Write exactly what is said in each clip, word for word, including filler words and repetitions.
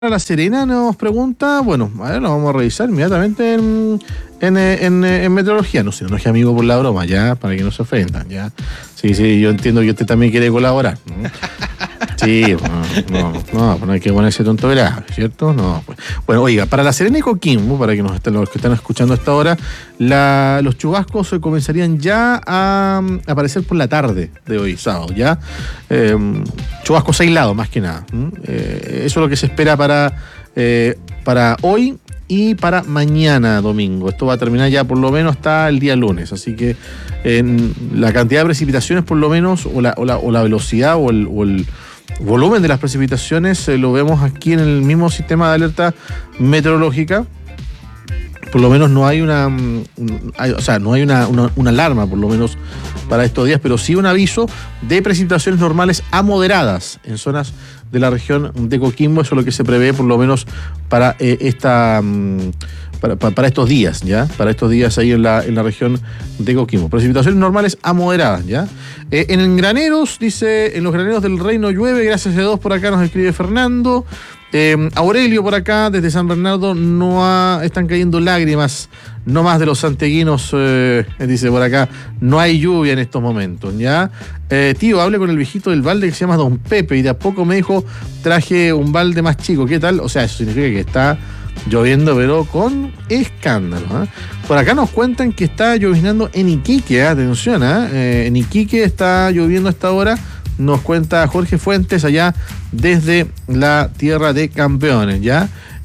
La Serena nos pregunta, bueno, a ver, lo vamos a revisar inmediatamente en, en, en, en meteorología. No sé, no es amigo por la broma, ya, para que no se ofendan, ya. Sí, sí, yo entiendo que usted también quiere colaborar, ¿no? Sí, no, no, no, no hay que ponerse tonto verá, ¿cierto? No, pues. Bueno, oiga, para La Serena y Coquimbo, para que nos estén, los que están escuchando a esta hora, la, los chubascos comenzarían ya a, a aparecer por la tarde de hoy, sábado, ya. Eh, chubascos aislados, más que nada. Eh, eso es lo que se espera para, eh, para hoy y para mañana domingo. Esto va a terminar ya por lo menos hasta el día lunes, así que en la cantidad de precipitaciones por lo menos, o la, o la, o la velocidad o el, o el volumen de las precipitaciones eh, lo vemos aquí en el mismo sistema de alerta meteorológica. Por lo menos no hay una, un, hay, o sea, no hay una, una, una alarma por lo menos para estos días, pero sí un aviso de precipitaciones normales a moderadas en zonas de la región de Coquimbo. Eso es lo que se prevé por lo menos para eh, esta para, para, para estos días, ya, para estos días ahí en la, en la región de Coquimbo. Precipitaciones normales a moderadas, ya. Eh, en graneros, dice, en los graneros del Reino llueve, gracias a Dios, por acá nos escribe Fernando. Eh, Aurelio por acá, desde San Bernardo, no ha, están cayendo lágrimas, no más de los santeguinos, eh, dice por acá, no hay lluvia en estos momentos, ¿ya? Eh, tío, hablé con el viejito del balde que se llama Don Pepe y de a poco me dijo, traje un balde más chico, ¿qué tal? O sea, eso significa que está lloviendo, pero con escándalo, ¿eh? Por acá nos cuentan que está lloviznando en Iquique, ¿eh? Atención, ¿eh? Eh, en Iquique está lloviendo a esta hora. Nos cuenta Jorge Fuentes allá desde la tierra de campeones, ¿ya?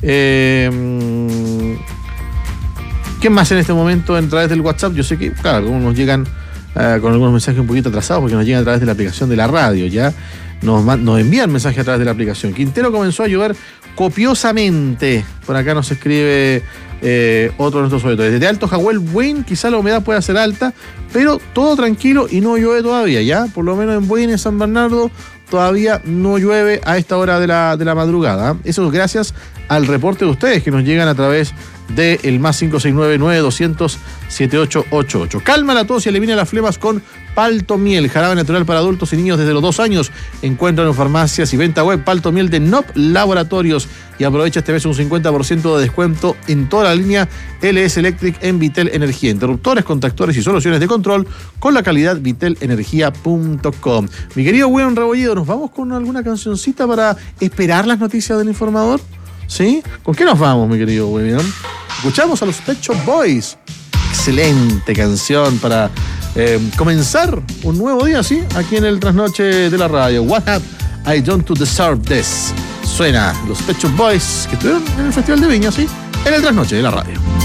Eh, ¿Qué más en este momento en través del WhatsApp? Yo sé que, claro, algunos nos llegan uh, con algunos mensajes un poquito atrasados porque nos llegan a través de la aplicación de la radio, ¿ya? Nos, nos envían mensajes a través de la aplicación. Quintero comenzó a llover copiosamente. Por acá nos escribe eh, otro de nuestros auditores. Desde Alto Jahuel, Buin, quizá la humedad pueda ser alta, pero todo tranquilo y no llueve todavía, ¿ya? Por lo menos en Buin, en San Bernardo, todavía no llueve a esta hora de la, de la madrugada. Eso es gracias al reporte de ustedes que nos llegan a través del más cinco seis nueve, nueve doscientos, setenta y ocho ochenta y ocho. Calma la tos y elimina las flemas con Paltomiel, jarabe natural para adultos y niños desde los dos años. Encuentran en farmacias y venta web Paltomiel de N O P Laboratorios y aprovecha este mes un cincuenta por ciento de descuento en toda la línea L S Electric en Vitel Energía. Interruptores, contactores y soluciones de control con la calidad vitel energía punto com. Mi querido William Rebolledo, ¿nos vamos con alguna cancioncita para esperar las noticias del informador? ¿Sí? ¿Con qué nos vamos, mi querido William? Escuchamos a los Pet Shop Boys. Excelente canción para eh, comenzar un nuevo día, ¿sí? Aquí en el Trasnoche de la Radio. What have I done to deserve this? Suena los Pet Shop Boys que estuvieron en el Festival de Viña, ¿sí? En el Trasnoche de la Radio.